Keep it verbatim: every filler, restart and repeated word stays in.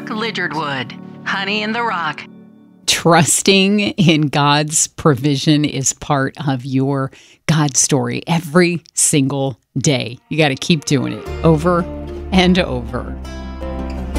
Brooke Lidgerwood, Honey in the Rock. Trusting in God's provision is part of your God story every single day. You got to keep doing it over and over.